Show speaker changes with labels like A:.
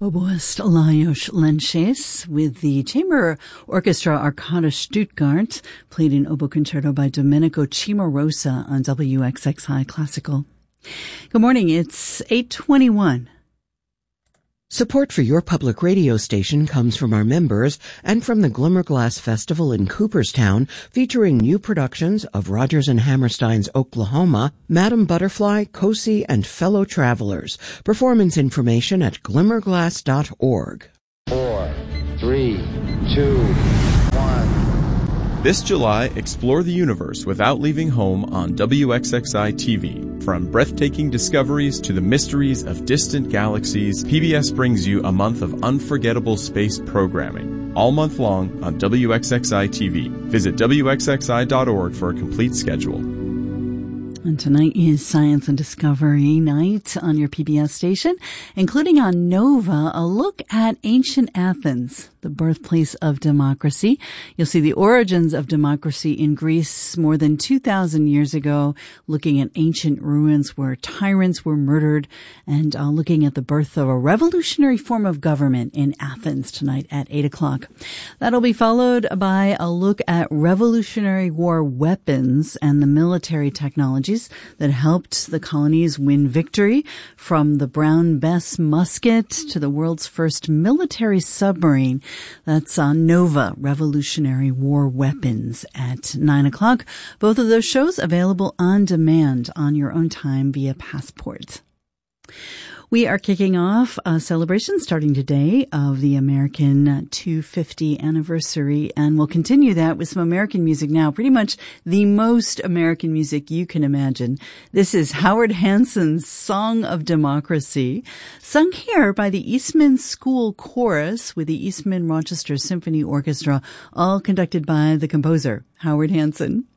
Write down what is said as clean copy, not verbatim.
A: Oboist Lajos Lenches with the Chamber Orchestra Arcada Stuttgart, played in oboe concerto by Domenico Cimarosa on WXXI Classical. Good morning, it's 8:21.
B: Support for your public radio station comes from our members and from the Glimmerglass Festival in Cooperstown, featuring new productions of Rodgers and Hammerstein's Oklahoma, Madam Butterfly, Cosi, and Fellow Travelers. Performance information at glimmerglass.org.
C: 4, 3, 2, 1.
D: This July, explore the universe without leaving home on WXXI TV. From breathtaking discoveries to the mysteries of distant galaxies, PBS brings you a month of unforgettable space programming. All month long on WXXI TV. Visit WXXI.org for a complete schedule.
A: And tonight is Science and Discovery Night on your PBS station, including on Nova, a look at ancient Athens, the birthplace of democracy. You'll see the origins of democracy in Greece more than 2,000 years ago, looking at ancient ruins where tyrants were murdered, and looking at the birth of a revolutionary form of government in Athens tonight at 8 o'clock. That'll be followed by a look at Revolutionary War weapons and the military technology that helped the colonies win victory, from the Brown Bess musket to the world's first military submarine. That's on Nova, Revolutionary War weapons at 9 o'clock. Both of those shows available on demand on your own time via Passport. We are kicking off a celebration starting today of the American 250 anniversary, and we'll continue that with some American music now, pretty much the most American music you can imagine. This is Howard Hanson's Song of Democracy, sung here by the Eastman School Chorus with the Eastman Rochester Symphony Orchestra, all conducted by the composer, Howard Hanson.